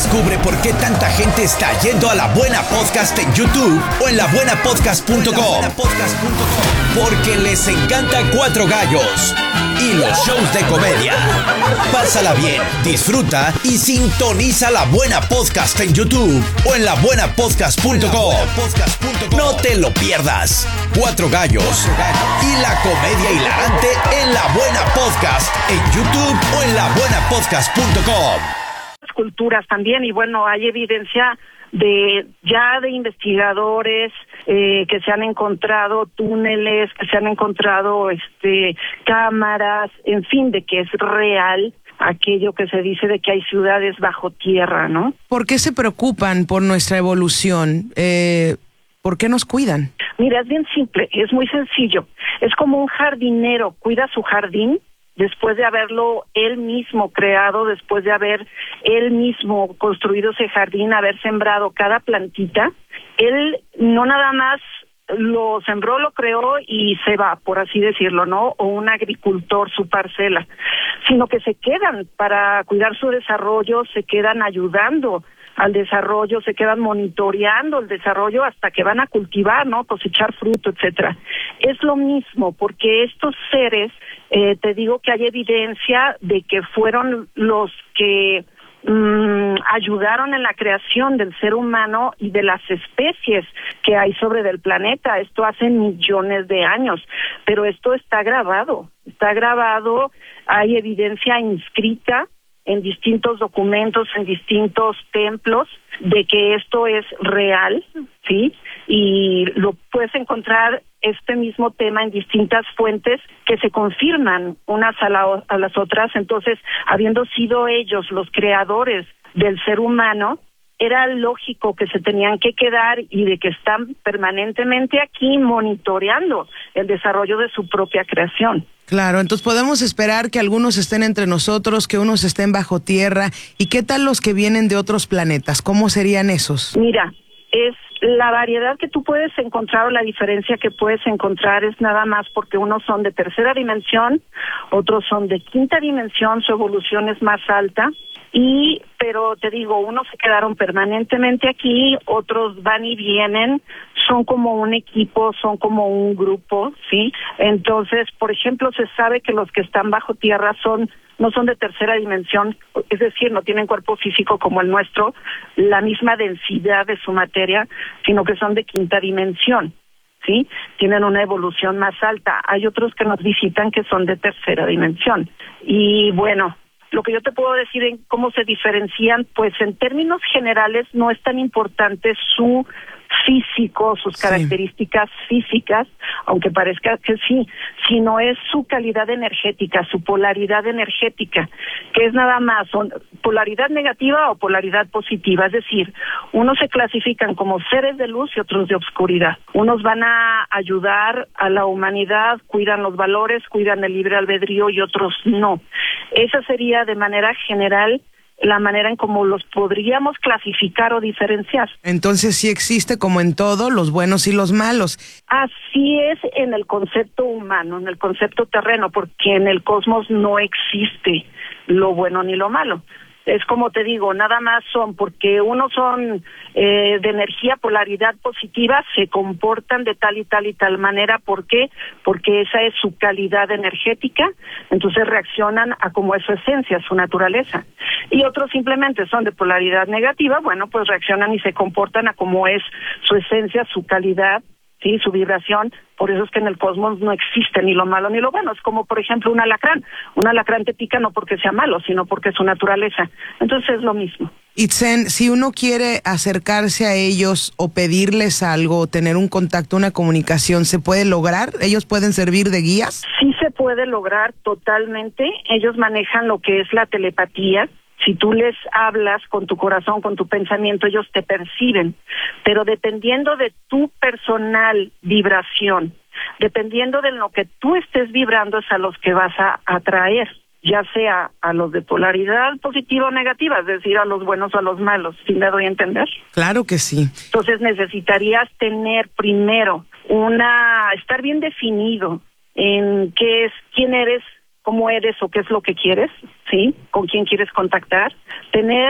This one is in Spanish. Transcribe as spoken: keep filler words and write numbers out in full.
Descubre por qué tanta gente está yendo a La Buena Podcast en YouTube o en la buena podcast punto com. Porque les encanta Cuatro Gallos y los shows de comedia. Pásala bien, disfruta y sintoniza La Buena Podcast en YouTube o en la buena podcast punto com. No te lo pierdas. Cuatro Gallos y la comedia hilarante en La Buena Podcast en YouTube o en la buena podcast punto com. Culturas también, y bueno, hay evidencia de ya de investigadores eh, que se han encontrado túneles, que se han encontrado este cámaras, en fin, de que es real aquello que se dice de que hay ciudades bajo tierra, ¿no? ¿Por qué se preocupan por nuestra evolución? Eh, ¿Por qué nos cuidan? Mira, es bien simple, es muy sencillo. Es como un jardinero cuida su jardín después de haberlo él mismo creado, después de haber él mismo construido ese jardín, haber sembrado cada plantita. Él no nada más lo sembró, lo creó y se va, por así decirlo, ¿no? O un agricultor su parcela, sino que se quedan para cuidar su desarrollo, se quedan ayudando al desarrollo, se quedan monitoreando el desarrollo hasta que van a cultivar, ¿no? Cosechar fruto, etcétera. Es lo mismo, porque estos seres, eh, te digo que hay evidencia de que fueron los que mmm, ayudaron en la creación del ser humano y de las especies que hay sobre el planeta. Esto hace millones de años, pero esto está grabado, está grabado, hay evidencia inscrita en distintos documentos, en distintos templos, de que esto es real, ¿sí? Y lo puedes encontrar este mismo tema en distintas fuentes que se confirman unas a, la, a las otras. Entonces, habiendo sido ellos los creadores del ser humano, era lógico que se tenían que quedar y de que están permanentemente aquí monitoreando el desarrollo de su propia creación. Claro, entonces podemos esperar que algunos estén entre nosotros, que unos estén bajo tierra. ¿Y qué tal los que vienen de otros planetas? ¿Cómo serían esos? Mira, es la variedad que tú puedes encontrar o la diferencia que puedes encontrar es nada más porque unos son de tercera dimensión, otros son de quinta dimensión, su evolución es más alta. Y, pero te digo, unos se quedaron permanentemente aquí, otros van y vienen, son como un equipo, son como un grupo, ¿sí? Entonces, por ejemplo, se sabe que los que están bajo tierra son, no son de tercera dimensión, es decir, no tienen cuerpo físico como el nuestro, la misma densidad de su materia, sino que son de quinta dimensión, ¿sí? Tienen una evolución más alta. Hay otros que nos visitan que son de tercera dimensión. Y bueno, lo que yo te puedo decir en cómo se diferencian, pues en términos generales no es tan importante su físico, sus sí. características físicas, aunque parezca que sí, sino es su calidad energética, su polaridad energética, que es nada más son polaridad negativa o polaridad positiva, es decir, unos se clasifican como seres de luz y otros de oscuridad. Unos van a ayudar a la humanidad, cuidan los valores, cuidan el libre albedrío y otros no. Esa sería de manera general la manera en cómo los podríamos clasificar o diferenciar. Entonces sí existe, como en todo, los buenos y los malos. Así es en el concepto humano, en el concepto terreno, porque en el cosmos no existe lo bueno ni lo malo. Es como te digo, nada más son, porque unos son eh, de energía, polaridad positiva, se comportan de tal y tal y tal manera. ¿Por qué? Porque esa es su calidad energética, entonces reaccionan a como es su esencia, su naturaleza. Y otros simplemente son de polaridad negativa, bueno, pues reaccionan y se comportan a como es su esencia, su calidad, sí, su vibración. Por eso es que en el cosmos no existe ni lo malo ni lo bueno. Es como, por ejemplo, un alacrán. Un alacrán te pica no porque sea malo, sino porque es su naturaleza. Entonces es lo mismo. Itzen, si uno quiere acercarse a ellos o pedirles algo, o tener un contacto, una comunicación, ¿se puede lograr? ¿Ellos pueden servir de guías? Sí se puede lograr totalmente. Ellos manejan lo que es la telepatía. Si tú les hablas con tu corazón, con tu pensamiento, ellos te perciben, pero dependiendo de tu personal vibración, dependiendo de lo que tú estés vibrando es a los que vas a atraer, ya sea a los de polaridad positiva o negativa, es decir, a los buenos o a los malos, ¿sí me doy a entender? Claro que sí. Entonces necesitarías tener primero una, estar bien definido en qué es, quién eres, cómo eres o qué es lo que quieres, ¿sí? Con quién quieres contactar, tener